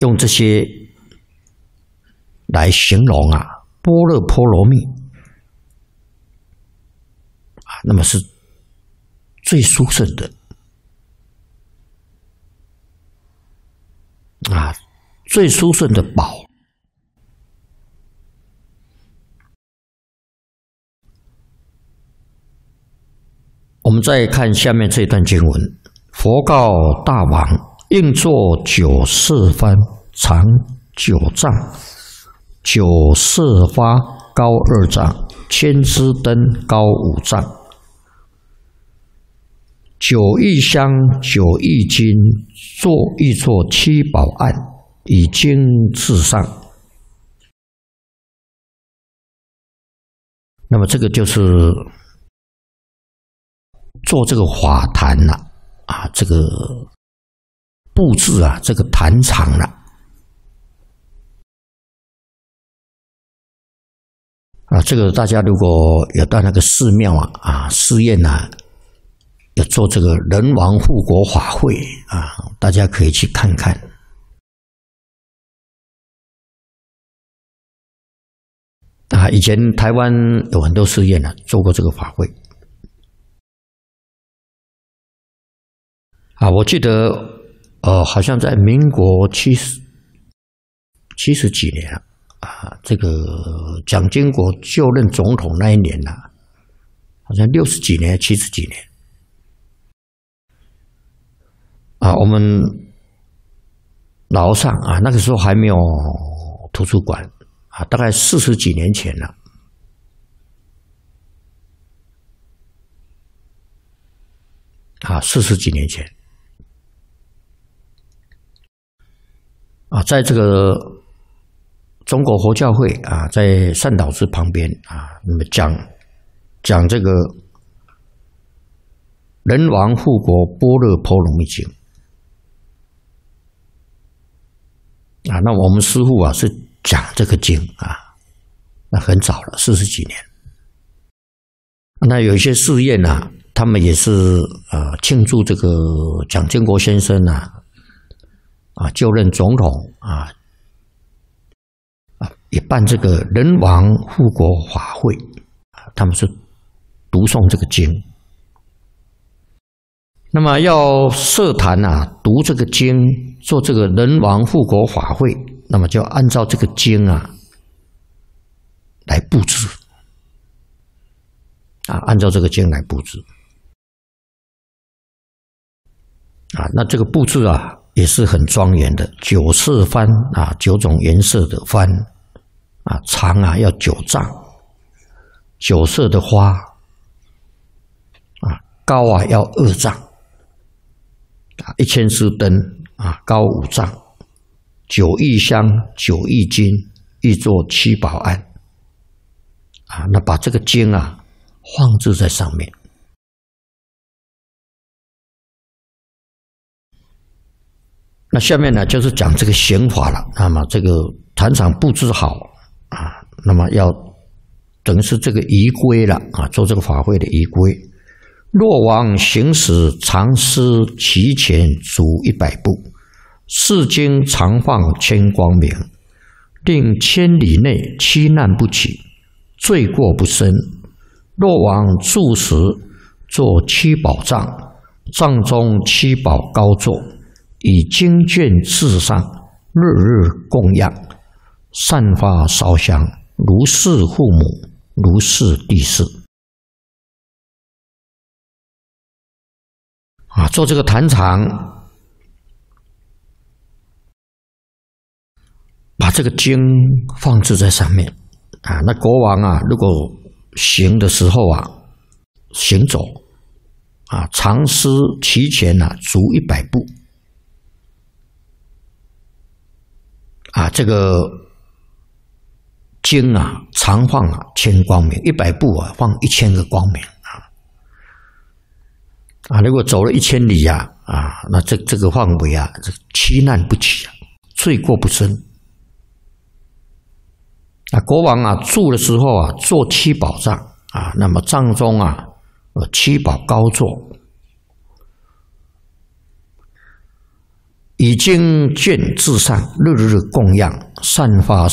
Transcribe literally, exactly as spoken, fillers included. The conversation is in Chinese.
用这些来形容啊，般若波罗蜜啊，那么是最殊胜的啊，最殊胜的宝。我们再看下面这段经文：佛告大王，应作九色幡，长九丈，九色花高二丈，千支灯高五丈，九亿香，九亿金，做一座七宝案，以经至上。那么这个就是做这个法坛呐、啊，啊，这个布置啊，这个坛场了、啊，啊，这个大家如果有到那个寺庙啊，啊，寺院呐，有做这个人王护国法会啊，大家可以去看看。啊，以前台湾有很多寺院啊，做过这个法会。啊，我记得，呃，好像在民国七十七十几年啊，啊，这个蒋经国就任总统那一年呐、啊，好像六十几年、七十几年，啊，我们楼上啊，那个时候还没有图书馆啊，大概四十几年前了，啊，四十几年前。啊，在这个中国佛教会啊，在善导寺旁边啊，那么讲讲这个人王护国般若波罗蜜经啊，那我们师父啊是讲这个经啊，那很早了，四十几年。那有一些寺院啊，他们也是呃庆祝这个蒋经国先生啊。啊，就任总统啊，啊，也办这个人王护国法会啊，他们是读诵这个经。那么要设坛啊，读这个经，做这个人王护国法会，那么就按照这个经啊来布置啊，按照这个经来布置啊，那这个布置啊。也是很庄严的，九色幡啊，九种颜色的幡啊，长啊要九丈，九色的花啊，高啊要二丈啊，一千支灯啊，高五丈，九亿香，九亿金，一座七宝案啊，那把这个经啊放置在上面。那下面呢，就是讲这个刑法了。那么这个坛场布置好啊，那么要等于是这个仪规了啊，做这个法会的仪规。若王行使常思其前足一百步，世经常放千光明，令千里内七难不起，罪过不生。若王住时作七宝帐，帐中七宝高坐。以经卷至上，日日供养，散发烧香，如是父母，如是弟子。啊，做这个坛场，把这个经放置在上面啊。那国王啊，如果行的时候啊，行走啊，常思其前啊，足一百步。啊，这个经啊，常放啊千光明，一百步啊放一千个光明啊啊！如果走了一千里呀啊，啊，那这这个范围啊，这七难不起啊，罪过不生。啊，国王啊住的时候啊，坐七宝帐啊，那么帐中啊，呃七宝高坐。 已经见至上，日日供养，散发